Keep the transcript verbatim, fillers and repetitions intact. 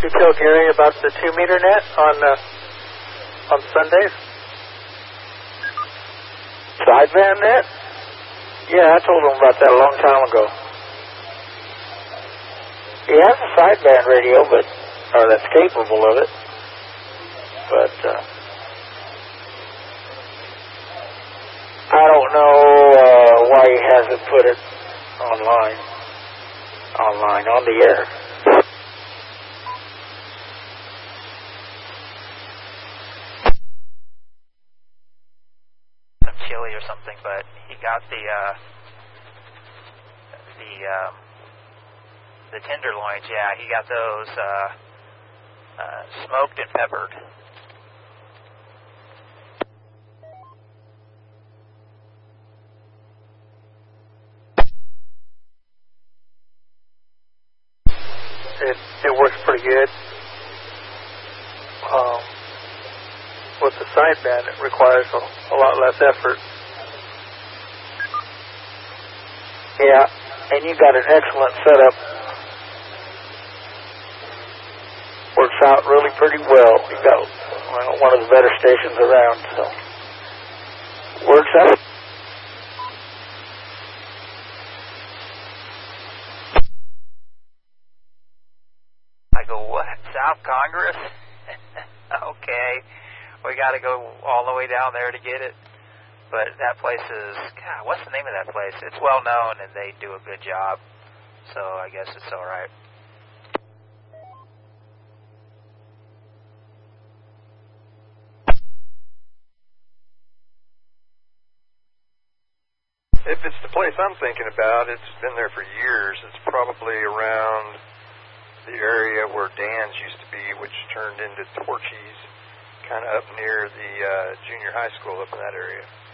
You tell Gary about the two meter net on uh, on Sundays? Sideband net? Yeah, I told him about that a long time ago. He has a sideband radio, but or that's capable of it. But uh, I don't know uh, why he hasn't put it online, online on the air. Chili or something, but he got the uh, the um, the tenderloins. Yeah, he got those uh, uh, smoked and peppered. It it works pretty good. Um, with the sideband, it requires a, a lot less effort. Yeah, and you got an excellent setup. Works out really pretty well. You got well, one of the better stations around, so works out. I go, what? South Congress? Okay. We got to go all the way down there to get it. But that place is, God, what's the name of that place? It's well known, and they do a good job. So I guess it's all right. If it's the place I'm thinking about, it's been there for years. It's probably around the area where Dan's used to be, which turned into Torchy's, kind of up near the uh, junior high school up in that area.